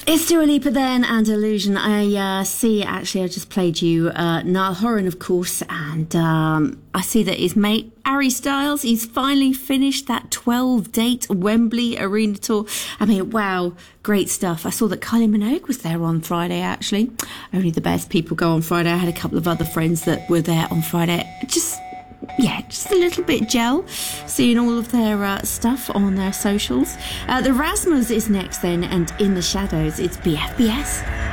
It's Dua Lipa then and Illusion. I see, actually, I just played you Niall Horan, of course, and I see that his mate, Harry Styles, he's finally finished that 12-date Wembley Arena tour. I mean, wow, great stuff. I saw that Kylie Minogue was there on Friday, actually. Only the best people go on Friday. I had a couple of other friends that were there on Friday. Just a little bit gel, seeing all of their stuff on their socials. The Rasmus is next then, and In the Shadows, it's BFBS.